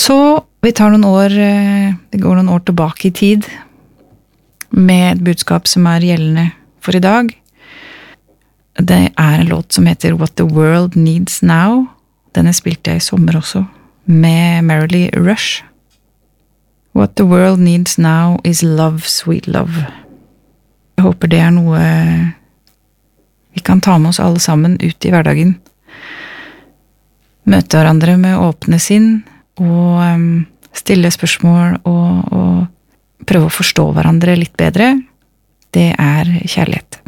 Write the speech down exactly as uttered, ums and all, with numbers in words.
Så vi tar noen år, det går noen år tilbake i tid, med et budskap som er gjeldende for i dag. Det er en låt som heter What the World Needs Now. Denne spilte jeg i sommer også, med Merrily Rush. What the world needs now is love, sweet love. Jeg håper det er noe vi kan ta med oss alle sammen ut i hverdagen. Møte hverandre med åpne sinn, og um, stille spørsmål, og, og prøve å forstå hverandre litt bedre. Det er kjærlighet.